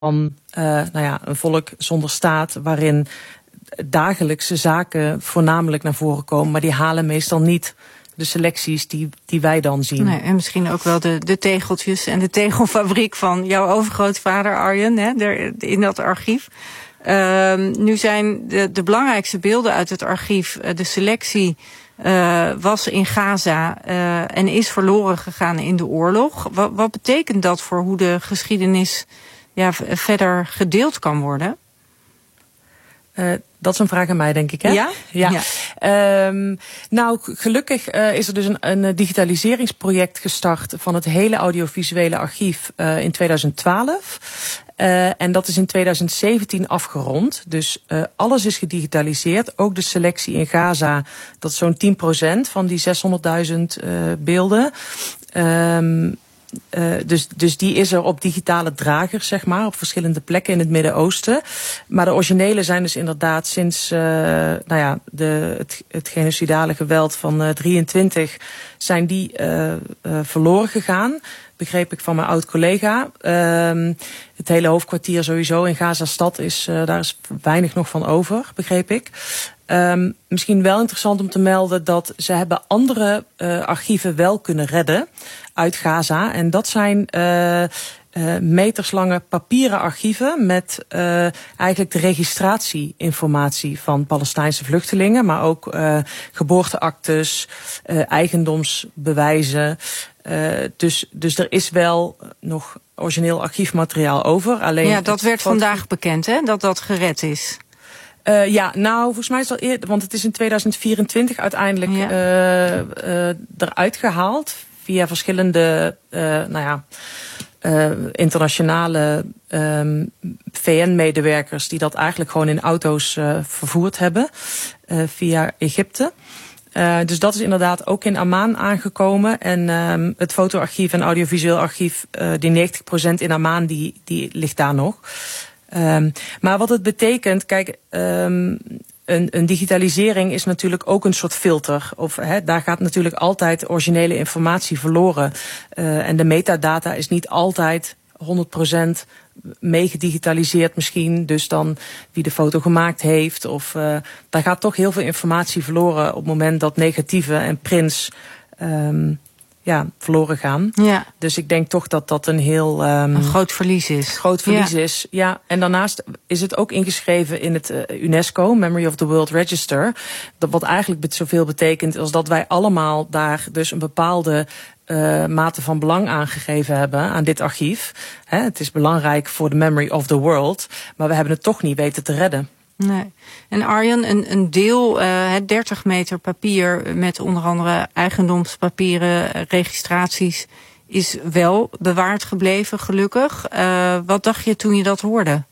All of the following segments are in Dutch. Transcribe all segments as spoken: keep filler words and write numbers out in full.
van uh, nou ja, een volk zonder staat, waarin dagelijkse zaken voornamelijk naar voren komen, maar die halen meestal niet de selecties die, die wij dan zien. Nee, en misschien ook wel de, de tegeltjes en de tegelfabriek van jouw overgrootvader Arjen, hè, der, in dat archief. Uh, nu zijn de, de belangrijkste beelden uit het archief, uh, de selectie uh, was in Gaza uh, en is verloren gegaan in de oorlog. Wat, wat betekent dat voor hoe de geschiedenis ja, verder gedeeld kan worden? Uh, dat is een vraag aan mij, denk ik, hè? Ja? Ja. ja. Um, nou, gelukkig uh, is er dus een, een digitaliseringsproject gestart van het hele audiovisuele archief uh, in tweeduizend twaalf. Uh, en dat is in tweeduizend zeventien afgerond. Dus uh, alles is gedigitaliseerd. Ook de selectie in Gaza, dat is zo'n tien procent van die zeshonderdduizend uh, beelden. Um, Uh, dus, dus die is er op digitale dragers, zeg maar, op verschillende plekken in het Midden-Oosten. Maar de originele zijn dus inderdaad sinds uh, nou ja, de, het, het genocidale geweld van uh, drieëntwintig zijn die uh, uh, verloren gegaan. Begreep ik van mijn oud-collega. Uh, het hele hoofdkwartier sowieso in Gaza-stad is, uh, daar is weinig nog van over, begreep ik. Um, misschien wel interessant om te melden dat ze hebben andere uh, archieven wel kunnen redden uit Gaza. En dat zijn uh, uh, meterslange papieren archieven met uh, eigenlijk de registratieinformatie van Palestijnse vluchtelingen, maar ook uh, geboorteactes, uh, eigendomsbewijzen. Uh, dus, dus er is wel nog origineel archiefmateriaal over. Alleen ja, dat werd vandaag bekend, hè, dat dat gered is. Uh, ja, nou, volgens mij is het al eerder, want het is in tweeduizend vierentwintig uiteindelijk ja. uh, uh, eruit gehaald via verschillende, uh, nou ja, uh, internationale um, V N-medewerkers die dat eigenlijk gewoon in auto's uh, vervoerd hebben uh, via Egypte. Uh, dus dat is inderdaad ook in Amman aangekomen. En um, het fotoarchief en audiovisueel archief, uh, die negentig procent in Amman, die, die ligt daar nog. Um, maar wat het betekent, kijk, um, een, een digitalisering is natuurlijk ook een soort filter. Of, he, daar gaat natuurlijk altijd originele informatie verloren. Uh, en de metadata is niet altijd honderd procent meegedigitaliseerd misschien. Dus dan wie de foto gemaakt heeft. Of uh, daar gaat toch heel veel informatie verloren op het moment dat negatieve en prints um, ja, verloren gaan. Ja. Dus ik denk toch dat dat een heel Um, een groot verlies is. Groot verlies ja. is, ja. En daarnaast is het ook ingeschreven in het uh, UNESCO, Memory of the World Register. Dat wat eigenlijk zoveel betekent als dat wij allemaal daar dus een bepaalde uh, mate van belang aangegeven hebben aan dit archief. Hè, het is belangrijk voor de memory of the world, maar we hebben het toch niet weten te redden. Nee. En Arjen, een, een deel, uh, dertig meter papier met onder andere eigendomspapieren, registraties, is wel bewaard gebleven, gelukkig. Uh, wat dacht je toen je dat hoorde?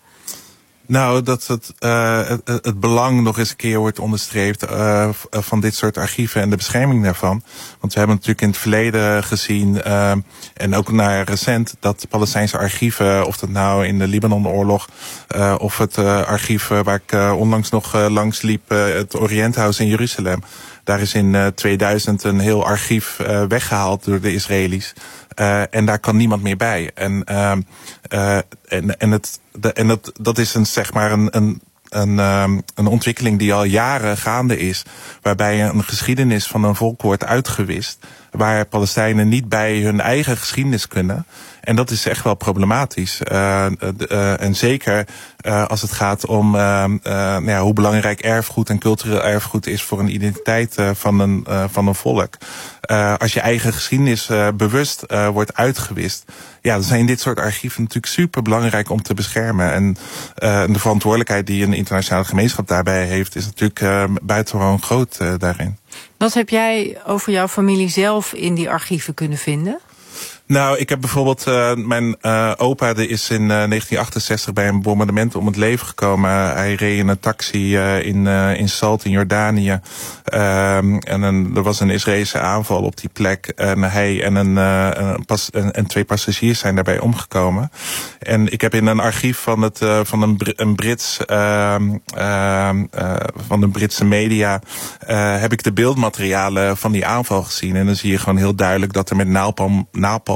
Nou, dat het, uh, het, het belang nog eens een keer wordt onderstreept uh, van dit soort archieven en de bescherming daarvan. Want we hebben natuurlijk in het verleden gezien, uh, en ook naar recent, dat Palestijnse archieven, of dat nou in de Libanenoorlog, uh, of het uh, archief uh, waar ik uh, onlangs nog uh, langs liep, uh, het Oriënthuis in Jeruzalem. Daar is in uh, tweeduizend een heel archief uh, weggehaald door de Israëli's. Uh, en daar kan niemand meer bij. En, uh, uh, en, en, het, de, en dat, dat is een, zeg maar een, een, een, um, een ontwikkeling die al jaren gaande is. Waarbij een geschiedenis van een volk wordt uitgewist. Waar Palestijnen niet bij hun eigen geschiedenis kunnen. En dat is echt wel problematisch. Uh, uh, en zeker uh, als het gaat om uh, uh, nou ja, hoe belangrijk erfgoed en cultureel erfgoed is voor een identiteit uh, van, een, uh, van een volk. Uh, als je eigen geschiedenis uh, bewust uh, wordt uitgewist, ja, dan zijn dit soort archieven natuurlijk super belangrijk om te beschermen. En uh, de verantwoordelijkheid die een internationale gemeenschap daarbij heeft, is natuurlijk uh, buitengewoon groot uh, daarin. Wat heb jij over jouw familie zelf in die archieven kunnen vinden? Nou, ik heb bijvoorbeeld, uh, mijn uh, opa die is in uh, negentien achtenzestig bij een bombardement om het leven gekomen. Uh, hij reed in een taxi uh, in, uh, in Salt in Jordanië. Uh, en een, er was een Israëlische aanval op die plek. En hij en, een, uh, een pas, en, en twee passagiers zijn daarbij omgekomen. En ik heb in een archief van, het, uh, van een, Br- een Brits, uh, uh, uh, van de Britse media, uh, heb ik de beeldmaterialen van die aanval gezien. En dan zie je gewoon heel duidelijk dat er met napalm, napalm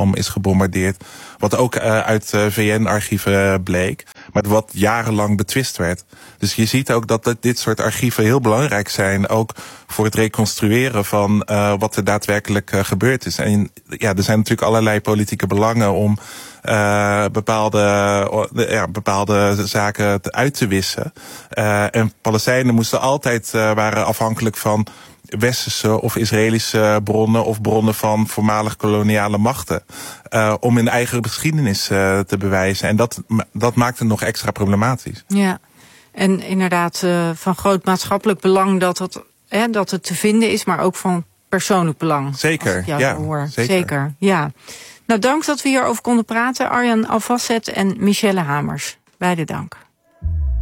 Jeruzalem is gebombardeerd. Wat ook uh, uit uh, V N-archieven bleek. Maar wat jarenlang betwist werd. Dus je ziet ook dat dit soort archieven heel belangrijk zijn. Ook voor het reconstrueren van uh, wat er daadwerkelijk uh, gebeurd is. En ja, er zijn natuurlijk allerlei politieke belangen om uh, bepaalde, uh, ja, bepaalde zaken uit te wissen. Uh, en Palestijnen moesten altijd uh, waren afhankelijk van westerse of Israëlische bronnen of bronnen van voormalig koloniale machten. Uh, om hun eigen geschiedenis uh, te bewijzen. En dat, dat maakt het nog extra problematisch. Ja, en inderdaad uh, van groot maatschappelijk belang dat het, hè, dat het te vinden is, maar ook van persoonlijk belang. Zeker, ja. Hoor. Zeker. Zeker, ja. Nou, dank dat we hierover konden praten. Arjan Alfasset en Michelle Hamers. Beide dank.